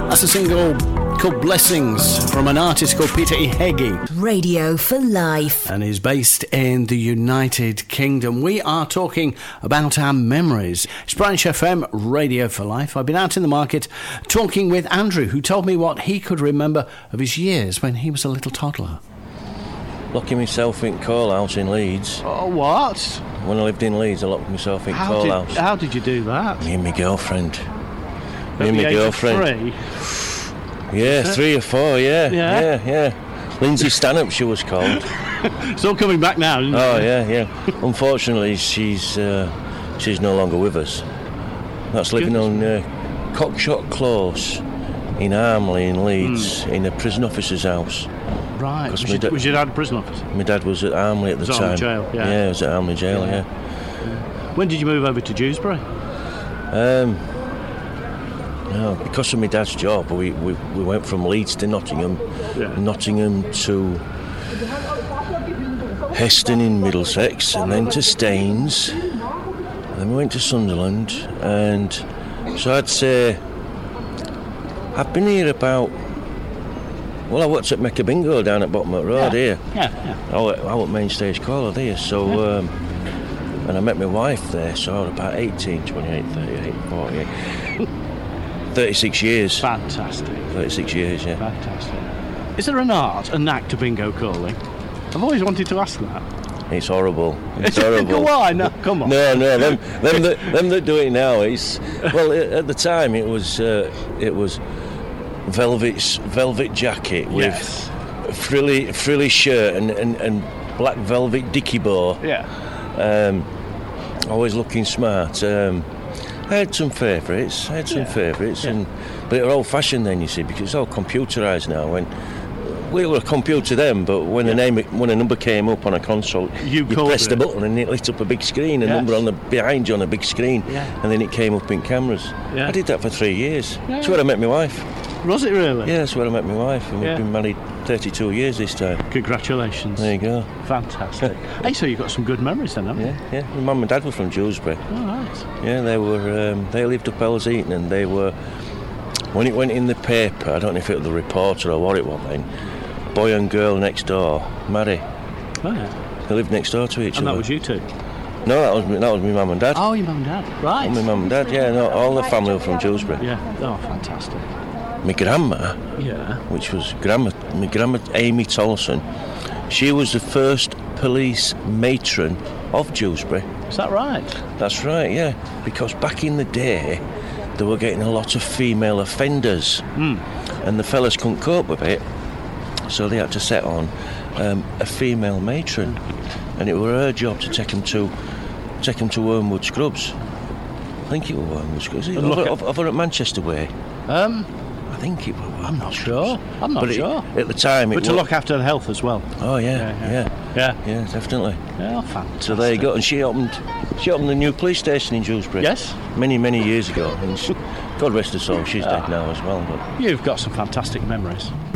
That's a single called Blessings from an artist called Peter Ihegi. Radio for Life. And is based in the United Kingdom. We are talking about our memories. It's Branch FM, Radio for Life. I've been out in the market talking with Andrew, who told me what he could remember of his years when he was a little toddler. Locking myself in coal house in Leeds. Oh, what? When I lived in Leeds, I locked myself in coal house. How did you do that? Me and my girlfriend. At the age of 3? Yeah, 3 or 4, yeah. Lindsay Stanhope, she was called. It's all coming back now, isn't it? Oh, yeah. Unfortunately, she's no longer with us. That's living on Cockshot Close in Armley in Leeds, in a prison officer's house. Right. Was your dad a prison officer? My dad was at Armley at the time. Armley Jail, yeah. Yeah, he was at Armley Jail, yeah. When did you move over to Dewsbury? No, because of my dad's job, we went from Leeds to Nottingham, Nottingham to Heston in Middlesex, and then to Staines, and then we went to Sunderland, and so I'd say I've been here about. Well, I worked at Mecca Bingo down at Bottom Road here. Yeah. I was main stage caller there, so and I met my wife there, so I was about 18, 28, 38, 48. 36 years. Fantastic. 36 years, yeah. Fantastic. Is there a knack to bingo calling? I've always wanted to ask that. It's horrible. It's horrible. Go on, no, come on. No, them that do it now. At the time it was velvet jacket with frilly shirt and black velvet dicky bow. Yeah. Always looking smart. I had some favourites, but they were old-fashioned then, you see, because it's all computerised now. When we were a computer then, but when a number came up on a console, you pressed a button and it lit up a big screen, a number behind you on a big screen, and then it came up in cameras. Yeah. I did that for 3 years. Yeah. That's where I met my wife. Was it really? Yeah, that's where I met my wife, and we've been married 32 years this time. Congratulations. There you go. Fantastic. Hey, so you've got some good memories then, haven't you? Yeah. My mum and dad were from Dewsbury. Oh, right. Yeah, they were. They lived up Hell's Eaton, and they were. When it went in the paper, I don't know if it was the Reporter or what it was then. Boy and girl next door, marry. Oh yeah. They lived next door to each other. And that was you two? No, that was my mum and dad. Oh, your mum and dad, right? My mum and dad, yeah. No, all the family were from Dewsbury. Yeah. Oh, fantastic. My grandma, which was my grandma Amy Tolson, she was the first police matron of Dewsbury. Is that right? That's right, yeah. Because back in the day, they were getting a lot of female offenders, and the fellas couldn't cope with it, so they had to set on a female matron, and it was her job to take them to Wormwood Scrubs. I think it was Wormwood Scrubs. Over at Manchester way. I think it was. I'm not sure. At the time, but to look after her health as well. Oh yeah, definitely. Yeah, fantastic. So there you go. And she opened the new police station in Dewsbury. Yes. Many years ago. And God rest her soul, she's dead now as well. But you've got some fantastic memories.